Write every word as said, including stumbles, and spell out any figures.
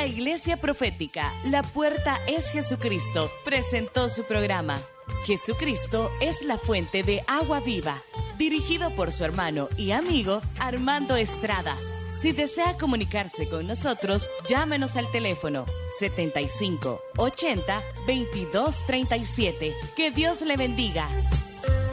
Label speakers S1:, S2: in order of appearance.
S1: La Iglesia Profética, La Puerta es Jesucristo, presentó su programa Jesucristo es la fuente de agua viva, dirigido por su hermano y amigo Armando Estrada. Si desea comunicarse con nosotros, llámenos al teléfono setenta y cinco ochenta veintidós treinta y siete. Que Dios le bendiga.